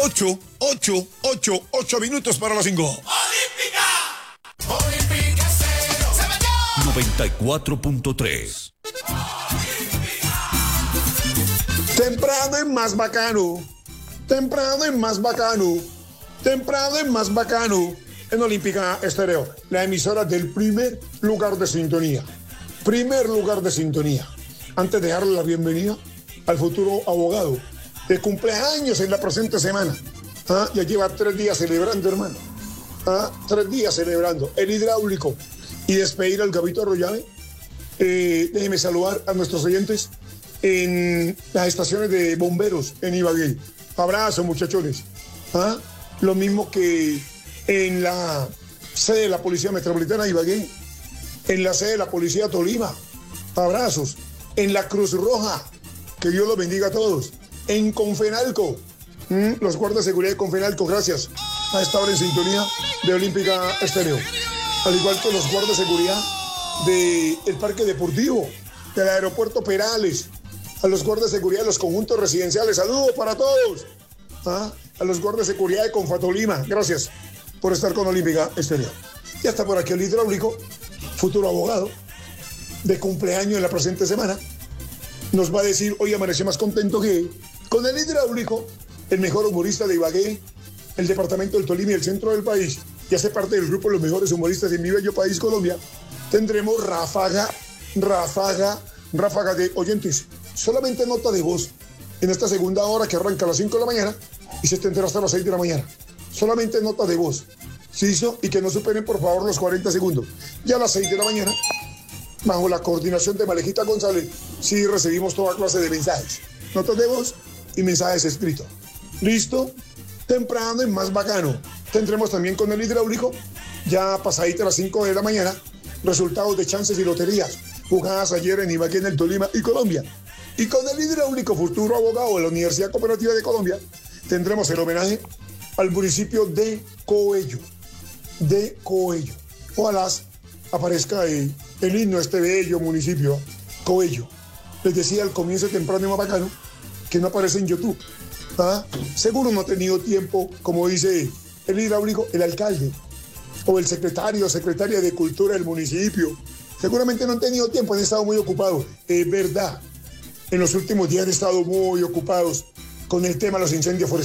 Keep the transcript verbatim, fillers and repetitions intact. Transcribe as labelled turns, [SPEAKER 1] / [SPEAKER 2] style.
[SPEAKER 1] Ocho, ocho, ocho, ocho minutos para las cinco.
[SPEAKER 2] Olímpica, Olímpica cero, se metió.
[SPEAKER 3] noventa y cuatro punto tres.
[SPEAKER 1] Temprano es más bacano. Temprano es más bacano. Temprano es más bacano. En Olímpica Estéreo, la emisora del primer lugar de sintonía. Primer lugar de sintonía. Antes de darle la bienvenida al futuro abogado de cumpleaños en la presente semana. ¿Ah? Ya lleva tres días celebrando, hermano. ¿Ah? Tres días celebrando. El hidráulico. Y despedir al Gabito Arroyave. Eh, déjeme saludar a nuestros oyentes en las estaciones de bomberos en Ibagué. Abrazo, muchachones. ¿Ah? Lo mismo que en la sede de la Policía Metropolitana de Ibagué, en la sede de la Policía Tolima. Abrazos. En la Cruz Roja. Que Dios los bendiga a todos. En Confenalco, ¿Mm? los guardas de seguridad de Confenalco, gracias a esta hora en sintonía de Olímpica Estéreo. Al igual que los guardas de seguridad del Parque Deportivo, del Aeropuerto Perales, a los guardas de seguridad de los conjuntos residenciales. Saludos para todos. ¿Ah? A los guardas de seguridad de Confatolima, gracias por estar con Olímpica Estéreo. Ya está por aquí el hidráulico, futuro abogado, de cumpleaños en la presente semana. Nos va a decir, hoy amaneció más contento que con el hidráulico, el mejor humorista de Ibagué, el departamento del Tolima y el centro del país, y hace parte del grupo de los mejores humoristas de mi bello país, Colombia. Tendremos ráfaga, ráfaga, ráfaga de oyentes. Solamente nota de voz en esta segunda hora que arranca a las cinco de la mañana y se extenderá hasta las seis de la mañana. Solamente nota de voz. ¿Sí hizo? Y que no superen, por favor, los cuarenta segundos. Ya a las seis de la mañana, bajo la coordinación de Malejita González, sí recibimos toda clase de mensajes. Notas de voz y mensajes escritos. ¿Listo? Temprano es más bacano. Tendremos también con el hidráulico, ya pasadita a las cinco de la mañana, resultados de chances y loterías jugadas ayer en Ibagué, en el Tolima y Colombia. Y con el hidráulico, futuro abogado de la Universidad Cooperativa de Colombia, tendremos el homenaje al municipio de Coello. De Coello. Ojalá aparezca el, el himno de este bello municipio, Coello. Les decía al comienzo temprano y más bacano que no aparece en YouTube. ¿Ah? Seguro no ha tenido tiempo, como dice el hidráulico, el alcalde o el secretario o secretaria de Cultura del municipio. Seguramente no han tenido tiempo, han estado muy ocupados. Es verdad, en los últimos días han estado muy ocupados con el tema de los incendios forestales.